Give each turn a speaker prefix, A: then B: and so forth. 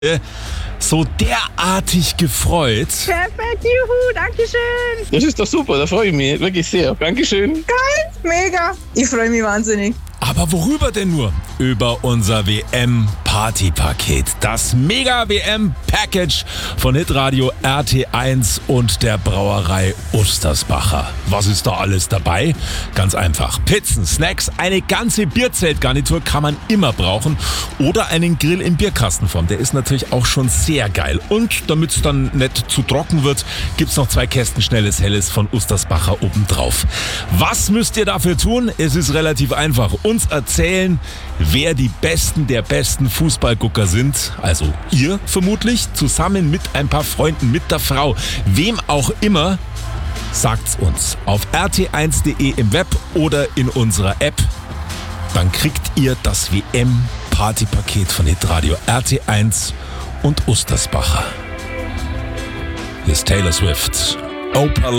A: so derartig gefreut.
B: Perfekt, juhu, dankeschön.
C: Das ist doch super, da freue ich mich wirklich sehr. Dankeschön.
B: Geil, mega. Ich freue mich wahnsinnig.
A: Aber worüber denn nur? Über unser WM-Party-Paket. Das Mega-WM-Package von Hitradio RT1 und der Brauerei Ustersbacher. Was ist da alles dabei? Ganz einfach. Pizzen, Snacks, eine ganze Bierzeltgarnitur kann man immer brauchen. Oder einen Grill in Bierkastenform. Der ist natürlich auch schon sehr geil. Und damit es dann nicht zu trocken wird, gibt's noch 2 Kästen schnelles Helles von Ustersbacher obendrauf. Was müsst ihr dafür tun? Es ist relativ einfach. Uns erzählen, wer die Besten der besten Fußballgucker sind. Also ihr vermutlich, zusammen mit ein paar Freunden, mit der Frau, wem auch immer. Sagt's uns auf rt1.de im Web oder in unserer App. Dann kriegt ihr das WM-Party-Paket von Hitradio RT1 und Ustersbacher. Hier ist Taylor Swift. Opa